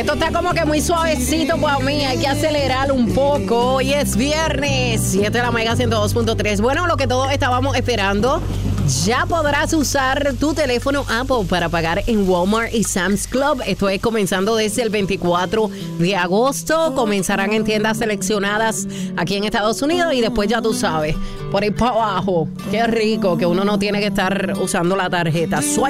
Esto está como que muy suavecito para mí, hay que acelerar un poco. Hoy es viernes, 7 de la Mega 102.3. Bueno, lo que todos estábamos esperando, ya podrás usar tu teléfono Apple para pagar en Walmart y Sam's Club. Esto es comenzando desde el 24 de agosto. Comenzarán en tiendas seleccionadas aquí en Estados Unidos y después ya tú sabes, por ahí para abajo. Qué rico que uno no tiene que estar usando la tarjeta.